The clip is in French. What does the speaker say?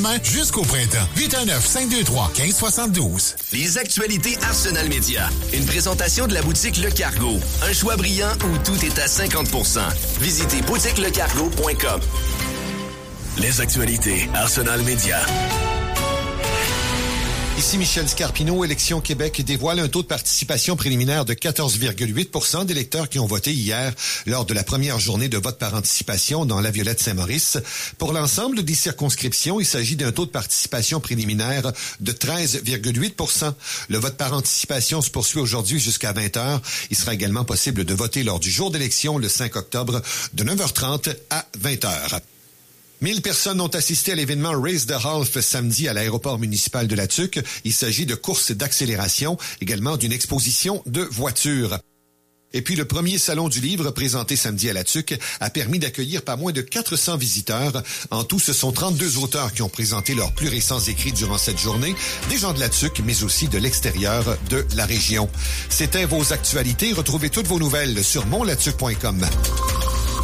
Jusqu'au printemps. 819-523-1572. Les actualités Arsenal Média. Une présentation de la boutique Le Cargo. Un choix brillant où tout est à 50%. Visitez boutiquelecargo.com. Les actualités Arsenal Média. Ici Michel Scarpino. Élections Québec dévoile un taux de participation préliminaire de 14,8% d'électeurs qui ont voté hier lors de la première journée de vote par anticipation dans la Violette-Saint-Maurice. Pour l'ensemble des circonscriptions, il s'agit d'un taux de participation préliminaire de 13,8%. Le vote par anticipation se poursuit aujourd'hui jusqu'à 20h. Il sera également possible de voter lors du jour d'élection le 5 octobre de 9h30 à 20h. 1000 personnes ont assisté à l'événement Race the Half samedi à l'aéroport municipal de La Tuque. Il s'agit de courses d'accélération, également d'une exposition de voitures. Et puis, le premier salon du livre présenté samedi à La Tuque a permis d'accueillir pas moins de 400 visiteurs. En tout, ce sont 32 auteurs qui ont présenté leurs plus récents écrits durant cette journée, des gens de La Tuque, mais aussi de l'extérieur de la région. C'était vos actualités. Retrouvez toutes vos nouvelles sur monlatuque.com.